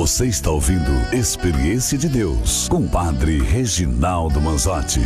Você está ouvindo Experiência de Deus com o Padre Reginaldo Manzotti.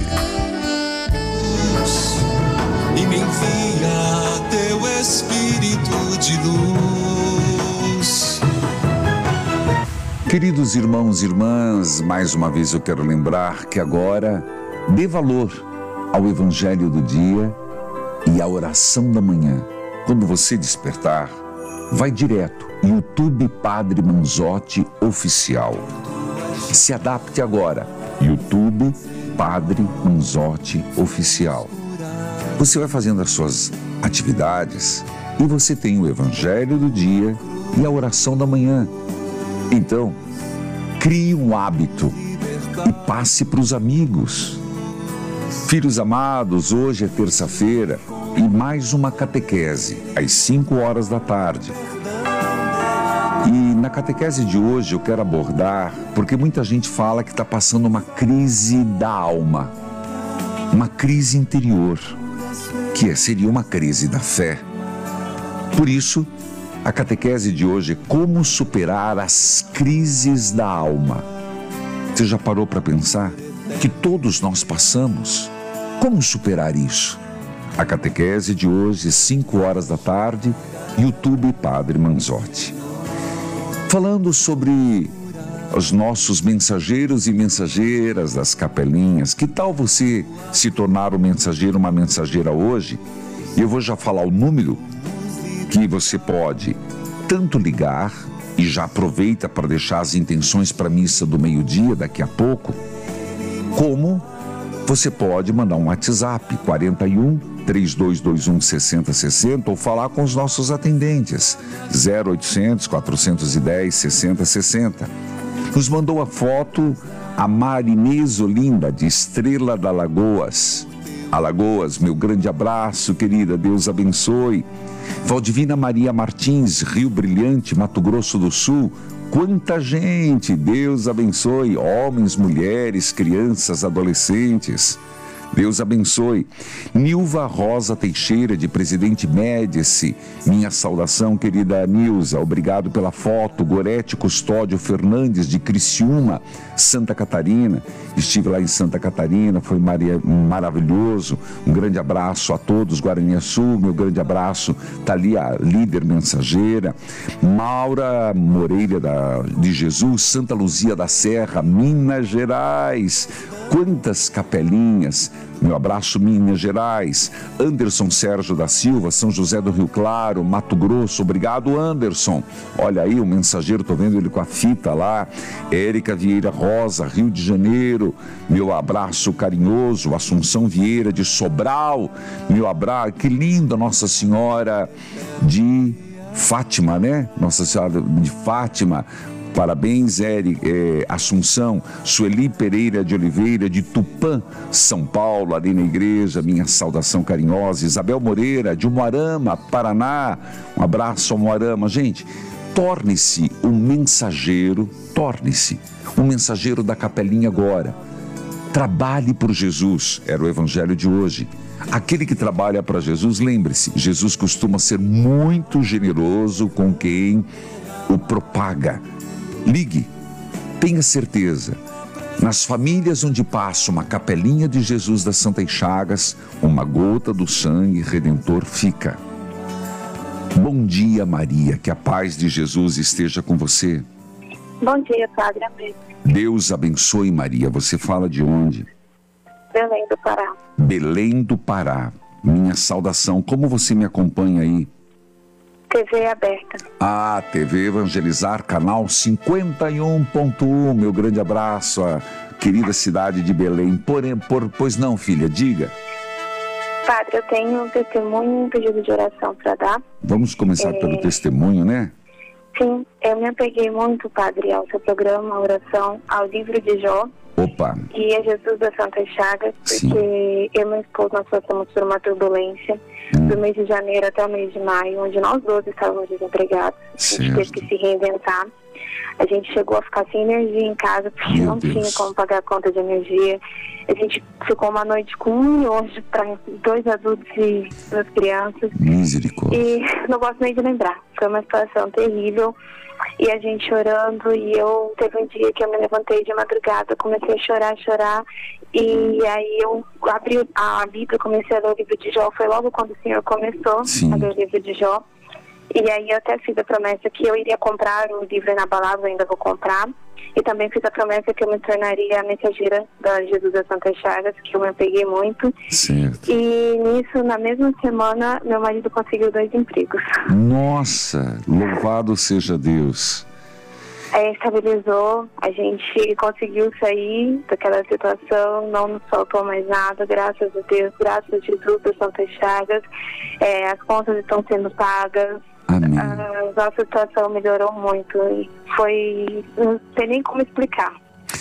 E me envia teu Espírito de luz. Queridos irmãos e irmãs, mais uma vez eu quero lembrar que agora dê valor ao Evangelho do dia e à oração da manhã. Quando você despertar, vai direto, YouTube Padre Manzotti Oficial. Se adapte agora, YouTube Padre Manzotti Oficial. Você vai fazendo as suas atividades e você tem o Evangelho do dia e a oração da manhã. Então, crie um hábito e passe para os amigos. Filhos amados, hoje é terça-feira e mais uma catequese, às 5 horas da tarde. E na catequese de hoje eu quero abordar, porque muita gente fala que está passando uma crise da alma, uma crise interior, que seria uma crise da fé. Por isso, a catequese de hoje é como superar as crises da alma. Você já parou para pensar que todos nós passamos? Como superar isso? A catequese de hoje, 5 horas da tarde, YouTube Padre Manzotti. Falando sobre os nossos mensageiros e mensageiras das capelinhas, que tal você se tornar um mensageiro, uma mensageira hoje? E eu vou já falar o número que você pode tanto ligar, e já aproveita para deixar as intenções para a missa do meio-dia daqui a pouco, como você pode mandar um WhatsApp 41 3221 6060 ou falar com os nossos atendentes 0800 410 6060. Nos mandou a foto a Marinês Olinda, de Estrela da Alagoas. Alagoas, meu grande abraço, querida, Deus abençoe. Valdivina Maria Martins, Rio Brilhante, Mato Grosso do Sul. Quanta gente, Deus abençoe, homens, mulheres, crianças, adolescentes. Deus abençoe. Nilva Rosa Teixeira, de Presidente Médici, minha saudação, querida Nilza, obrigado pela foto. Gorete Custódio Fernandes, de Criciúma, Santa Catarina, estive lá em Santa Catarina, foi maravilhoso. Um grande abraço a todos. Guaraniaçu, meu grande abraço. Está ali a líder mensageira. Maura Moreira de Jesus, Santa Luzia da Serra, Minas Gerais. Quantas capelinhas, meu abraço, Minas Gerais. Anderson Sérgio da Silva, São José do Rio Claro, Mato Grosso, obrigado, Anderson. Olha aí o mensageiro, tô vendo ele com a fita lá. Érica Vieira Rosa, Rio de Janeiro, meu abraço carinhoso. Assunção Vieira de Sobral, meu abraço, que linda Nossa Senhora de Fátima, né? Nossa Senhora de Fátima. Parabéns, Assunção. Sueli Pereira de Oliveira, de Tupã, São Paulo, ali na igreja, minha saudação carinhosa. Isabel Moreira, de Umuarama, Paraná, um abraço ao Umuarama. Gente, torne-se um mensageiro da capelinha agora. Trabalhe por Jesus, era o evangelho de hoje. Aquele que trabalha para Jesus, lembre-se, Jesus costuma ser muito generoso com quem o propaga. Ligue, tenha certeza, nas famílias onde passa uma capelinha de Jesus das Santas Chagas, uma gota do sangue redentor fica. Bom dia, Maria, que a paz de Jesus esteja com você. Bom dia, Padre, amém. Deus abençoe, Maria. Você fala de onde? Belém do Pará. Belém do Pará, minha saudação. Como você me acompanha aí? TV aberta. TV Evangelizar, canal 51.1, meu grande abraço, a querida cidade de Belém. Pois não, filha, diga. Padre, eu tenho um testemunho e um pedido de oração para dar. Vamos começar pelo testemunho, né? Sim, eu me apeguei muito, Padre, ao seu programa, a oração, ao livro de Jó. Opa! E a Jesus das Santas Chagas, porque eu e meu esposo, nós passamos por uma turbulência do mês de janeiro até o mês de maio, onde nós 12 estávamos desempregados. A gente teve que se reinventar. A gente chegou a ficar sem energia em casa, porque Meu não Deus. tinha como pagar a conta de energia. A gente ficou uma noite com 1 milhão para 2 adultos e 2 crianças. Misericórdia. E não gosto nem de lembrar. Foi uma situação terrível. E a gente chorando, e eu teve um dia que eu me levantei de madrugada, comecei a chorar, e aí eu abri a Bíblia, comecei a ler o livro de Jó. Foi logo quando o Senhor começou Sim. a ler o livro de Jó. E aí eu até fiz a promessa que eu iria comprar o livro inabalável, ainda vou comprar. E também fiz a promessa que eu me tornaria a mensageira da Jesus das Santas Chagas, que eu me apeguei muito. Certo. E nisso, na mesma semana, meu marido conseguiu 2 empregos. Nossa, louvado seja Deus. Aí estabilizou, a gente conseguiu sair daquela situação, não nos faltou mais nada, graças a Deus, graças a Jesus das Santas Chagas. As contas estão sendo pagas. Amém. A nossa situação melhorou muito e foi... não sei nem como explicar.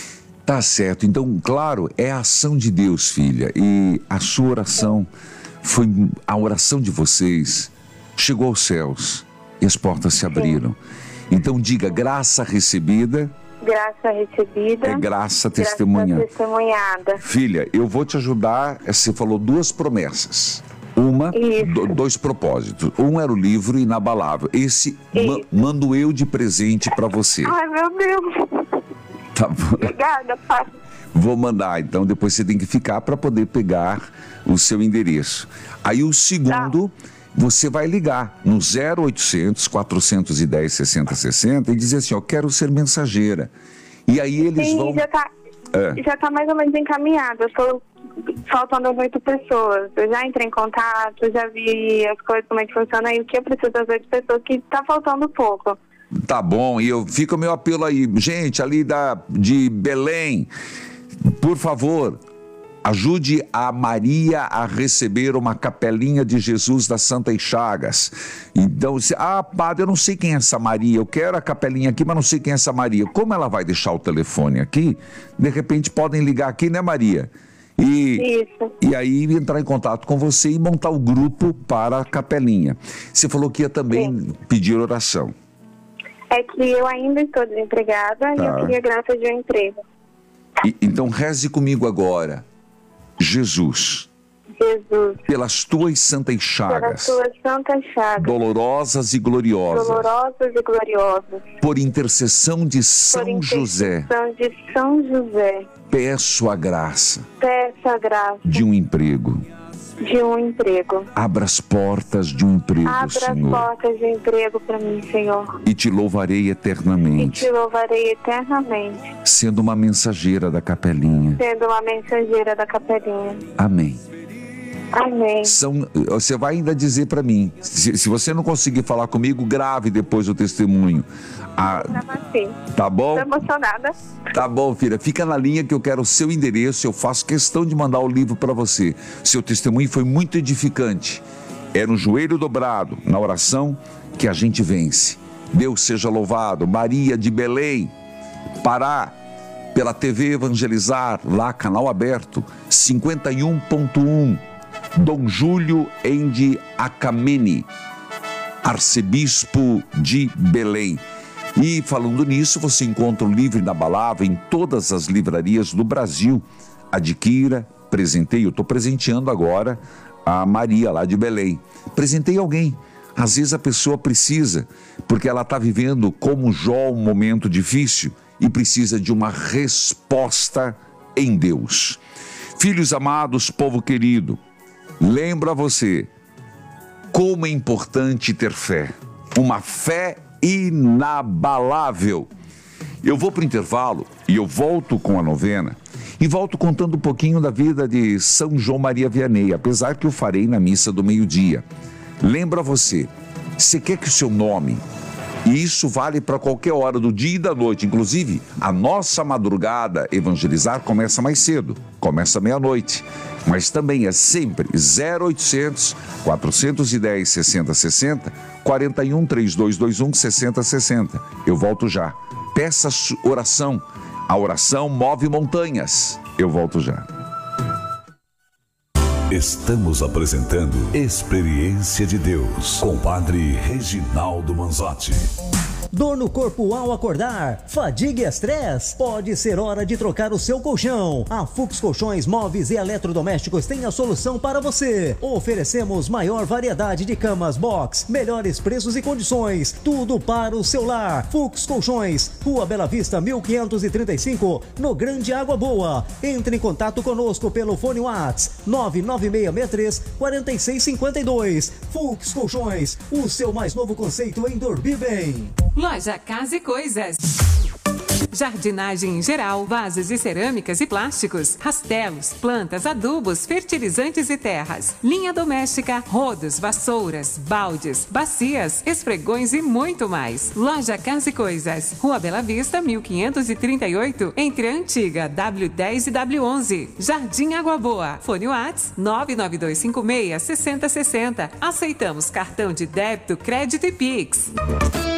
Tá certo. Então, claro, é a ação de Deus, filha. E a sua oração foi... A oração de vocês chegou aos céus e as portas se abriram. Então, diga, graça recebida... Graça recebida. É graça testemunhada. Graça testemunhada. Filha, eu vou te ajudar. Você falou 2 promessas. Isso. 2 propósitos. Um era o livro inabalável. Esse mando eu de presente para você. Ai, meu Deus. Tá bom. Obrigada, pai. Vou mandar, então depois você tem que ficar para poder pegar o seu endereço. Aí o segundo, você vai ligar no 0800 410 6060 e dizer assim, eu quero ser mensageira. E aí eles Sim, vão... já tá mais ou menos encaminhado. Eu estou faltando 8 pessoas. Eu já entrei em contato, já vi as coisas, como é que funciona, e o que eu preciso das 8 pessoas, que tá faltando pouco. Tá bom, e eu fica o meu apelo aí. Gente, ali de Belém, por favor, ajude a Maria a receber uma capelinha de Jesus das Santas Chagas. Então, padre, eu não sei quem é essa Maria, eu quero a capelinha aqui, mas não sei quem é essa Maria. Como ela vai deixar o telefone aqui, de repente podem ligar aqui, né, Maria? E aí entrar em contato com você e montar o grupo para a capelinha. Você falou que ia também pedir oração. É que eu ainda estou desempregada e eu queria graça de um emprego. Então reze comigo agora. Jesus, pelas tuas santas chagas, dolorosas e gloriosas, por intercessão de São José, peço a graça de um emprego. Abra as portas de um emprego, Senhor. Abra as portas de um emprego para mim, Senhor. E te louvarei eternamente. Sendo uma mensageira da capelinha. Amém. Amém. Você vai ainda dizer para mim, se você não conseguir falar comigo, grave depois o testemunho. Tá bom? Estou emocionada. Tá bom, filha. Fica na linha que eu quero o seu endereço. Eu faço questão de mandar o livro para você. Seu testemunho foi muito edificante. É no joelho dobrado, na oração, que a gente vence. Deus seja louvado. Maria de Belém, Pará, pela TV Evangelizar, lá, canal aberto, 51.1. Dom Júlio Endi Acamene, arcebispo de Belém. E falando nisso, você encontra o livro inabalável em todas as livrarias do Brasil. Adquira, presenteie. Eu estou presenteando agora a Maria lá de Belém. Presentei alguém. Às vezes a pessoa precisa, porque ela está vivendo como Jó um momento difícil e precisa de uma resposta em Deus. Filhos amados, povo querido, lembro a você como é importante ter fé. Uma fé inabalável. Eu vou para o intervalo e eu volto com a novena e volto contando um pouquinho da vida de São João Maria Vianney, apesar que eu farei na missa do meio-dia. Lembra você quer que o seu nome, e isso vale para qualquer hora do dia e da noite, inclusive a nossa madrugada Evangelizar começa mais cedo, começa meia-noite, mas também é sempre 0800 410 6060 41 3221 6060. Eu volto já. Peça oração. A oração move montanhas. Eu volto já. Estamos apresentando Experiência de Deus com o Padre Reginaldo Manzotti. Dor no corpo ao acordar? Fadiga e estresse? Pode ser hora de trocar o seu colchão. A Fux Colchões, Móveis e Eletrodomésticos tem a solução para você. Oferecemos maior variedade de camas box, melhores preços e condições, tudo para o seu lar. Fux Colchões, Rua Bela Vista 1535, no Grande Água Boa. Entre em contato conosco pelo fone WhatsApp 99663-4652. Fux Colchões, o seu mais novo conceito em dormir bem. Loja Casa e Coisas. Jardinagem em geral, vasos de cerâmicas e plásticos, rastelos, plantas, adubos, fertilizantes e terras, linha doméstica, rodos, vassouras, baldes, bacias, esfregões e muito mais. Loja Casa e Coisas, Rua Bela Vista, 1538, entre a antiga W10 e W11. Jardim Água Boa. Fone Whats 99256-6060. Aceitamos cartão de débito, crédito e Pix.